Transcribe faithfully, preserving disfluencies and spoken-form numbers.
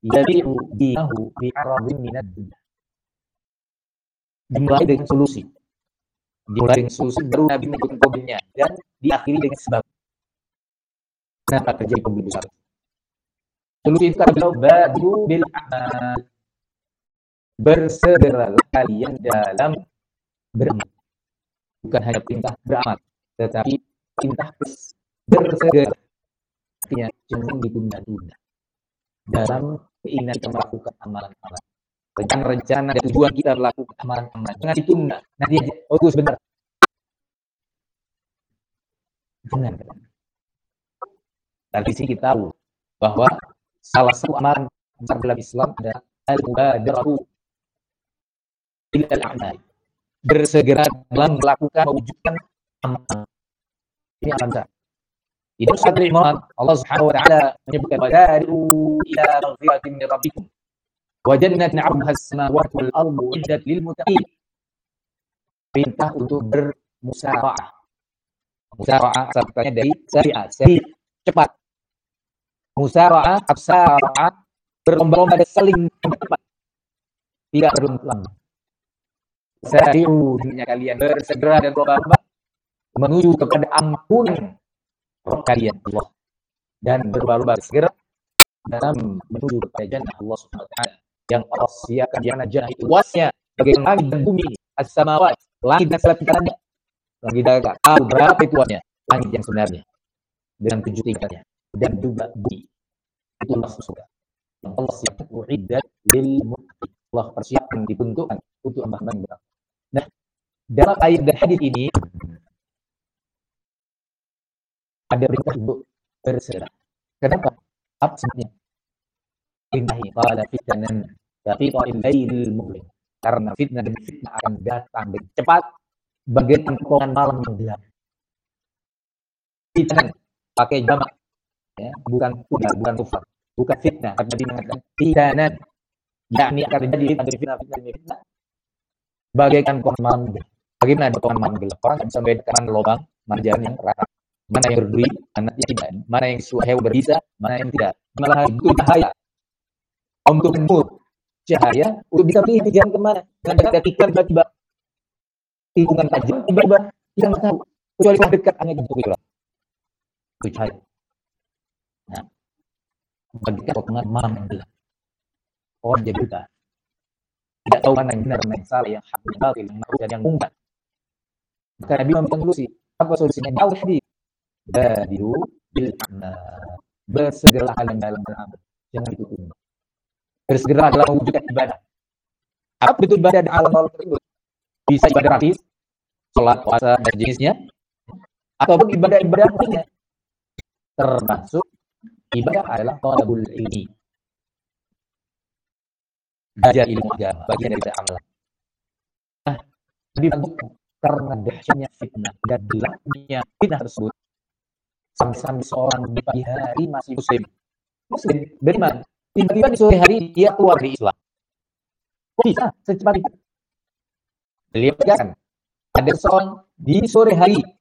yabi'u dinahu bi'aradin minad dunya. Dimulai dengan solusi. Dimulai dengan solusi baru Nabi menyebutkan problemnya dan diakhiri dengan sebab. Kenapa terjadi problem besar? Solusi itu kata beliau, badiru bil a'mal. Bersegeralah kalian dalam beramal. Bukan hanya perintah beramal, tetapi perintah bersegera. Artinya jangan ditunda-tunda dalam keinginan kita melakukan amalan-amalan. Rencana-rencana dan tujuan kita melakukan amalan-amalan. Jangan ditunda. Nanti aja. Oh, itu sebentar. Benar. Dari sini kita tahu bahwa salah satu amalan besar dalam Islam adalah al-mubadaratu ilal a'mal. Bersegera dalam melakukan, mewujudkan amalan. Ini amalan besar. Di dalam surat Al-Imran, Allah Subhanahu wa taala menyebutkan wada'u ila maghfiratin min rabbikum wa jannatin 'arduha as-samawati wal ardu 'iddat lil muttaqin. Perintah untuk bermusyawarah. Musyawarah asalnya dari syariat, syari' cepat. Musyawarah, absarah, berlomba-lomba dan saling cepat. Tidak berlama. Sari'u, dunia kalian bersegera dan berlomba-lomba menuju kepada ampunan Roh kalian Allah dan berlomba-lomba segera dalam menuju kepada jannah Allah Subhanahu wa taala yang Allah siapkan di mana jannah itu luasnya bagaimana langit dan bumi, as-samawat, langit dan selaput tanahnya. Langit dan tahu berapa itu luasnya langit yang sebenarnya dengan tujuh tingkatnya dan juga bumi itu luas surga yang Allah siapkan uiddat lil muttaqin. Allah persiapkan dibentukkan untuk hamba-hamba yang berakal. Nah, dalam ayat dan hadis ini ada perintah untuk bersegera. Kenapa? Apa sebabnya? Perintah ini qala fitnan daqiqil lailil muzlim. Karena fitnah dan fitnah akan datang dengan cepat bagaikan potongan malam yang gelap. Fitnah pakai jamak ya, bukan kufar, bukan kufar, bukan fitnah, tapi mengatakan fitnah. Yakni akan terjadi fitnah dari fitnah, fitnah dari fitnah. Bagaikan potongan malam gelap. Bagaimana ada potongan malam gelap? Orang bisa membedakan lubang, mana jalan yang rata. Mana yang berduri, mana yang tidak, mana yang hewan berbisa, mana yang tidak. Malah itu cahaya untuk menur cahaya untuk bisa pilih jalan kemana. Dan ketika tiba-tiba tikungan tajam, tiba-tiba kita nggak tahu. Kecuali kalau dekat hanya jatuh itu, itu cahaya. Nah, bagikan potongan malam yang gelap. Orang jadi buta, tidak tahu mana yang benar, mana yang salah, yang hak, yang batil, yang makruh dan yang mungkar. Maka Nabi memberikan solusi. Apa solusinya? Jauh hadis. Badiru bil a'mal. Bersegeralah kalian dalam beramal. Jangan ditunda. Bersegera dalam mewujudkan ibadah. Apa betul ibadah dalam alam tersebut? Bisa ibadah praktis, sholat, puasa, dan jenisnya, ataupun ibadah-ibadah lainnya. Termasuk ibadah adalah thalabul ilmi. Belajar ilmu agama, bagian dari amal. Nah, dibantu karena dahsyatnya fitnah dan gelapnya fitnah tersebut. Sampai-sampai seorang di pagi hari masih muslim. Muslim, dari mana? Tiba-tiba di sore hari dia keluar dari Islam. Kok bisa secepat itu? Beliau katakan, ada seorang di sore hari